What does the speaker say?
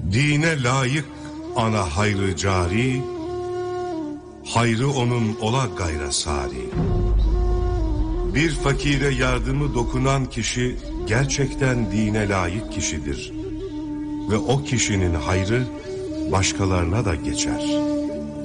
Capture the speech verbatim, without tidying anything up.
Dine layık ana hayrı cari, hayrı onun ola gayra sari. Bir fakire yardımı dokunan kişi gerçekten dine layık kişidir. Ve o kişinin hayrı başkalarına da geçer.